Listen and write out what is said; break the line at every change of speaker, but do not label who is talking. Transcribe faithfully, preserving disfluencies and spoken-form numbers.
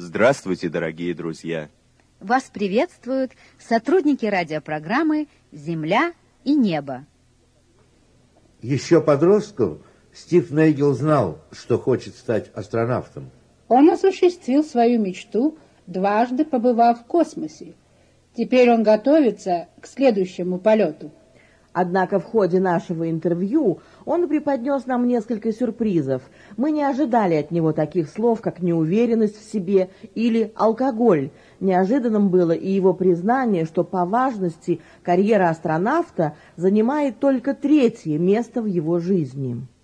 Здравствуйте, дорогие друзья!
Вас приветствуют сотрудники радиопрограммы «Земля и небо».
Еще подростком Стив Нейгел знал, что хочет стать астронавтом.
Он осуществил свою мечту, дважды побывав в космосе. Теперь он готовится к следующему полету.
Однако в ходе нашего интервью он преподнес нам несколько сюрпризов. Мы не ожидали от него таких слов, как неуверенность в себе или алкоголь. Неожиданным было и его признание, что по важности карьера астронавта занимает только третье место в его жизни.